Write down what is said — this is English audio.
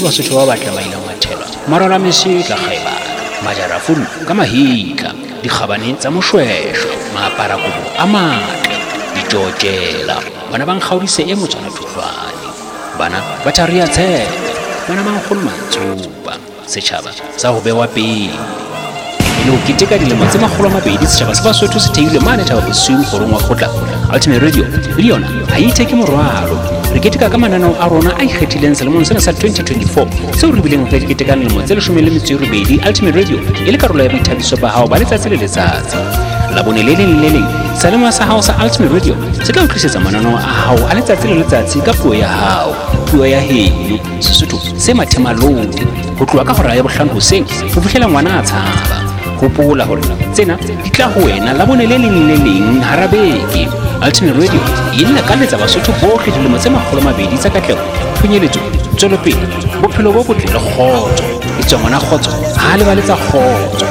Basotho ba batla ba ilang mathela marala mesi ka kgaiba majara fulu ka mahika dikgabane tsa moshweshwe maapara kobo a matle dijojela bana ba nkgaudise e motsana thuhlwane bana ba tharia tshe bana ba nkgolo mantsuba setjhaba sa ho bewa pele ilo kiteka dilemo tse 200 setjhaba se Basotho se theile mane Thaba Bosiung horong wa kgotla Ultimate Radio le yona ha itheke morwalo re keteka ka mananeo a rona a ikgethileng selemong sena sa 2024 seo re bileng re keteka dilemo tse 12 Ultimate Radio e le karolo ya boithabiso ba hao ba letsatsi le letsatsi la bone le leng selemo sa hao sa Ultimate Radio se tla o tlisetsa mananeo a hao a letsatsi le letsatsi ka puo ya hao puo ya heno Sesotho se mathemalong ho tloha ka hora ya bohlano hoseng ho fihlela ngwana a tshaba hopola hore tsena di tla ho wena la bone le leng harabeke Ultimate Radio e nna ka letsa Basotho bohle dilemo tse 200 tsa katleho phunyeletso tswelopele bophelo bo botle le kgotso e tswa ngwana kgotso ha le ba letsa kgotso